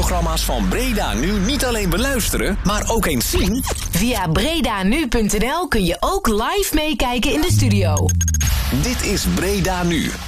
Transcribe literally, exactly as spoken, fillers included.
radioprogramma's van Breda Nu niet alleen beluisteren, maar ook eens zien? Via bredanu punt n l kun je ook live meekijken in de studio. Dit is Breda Nu.